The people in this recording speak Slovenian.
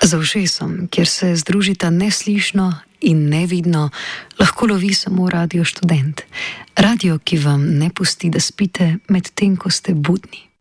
Za ušesom, kjer se združita neslišno in nevidno, lahko lovi samo Radio Študent. Radio, ki vam ne pusti, da spite, medtem ko ste budni.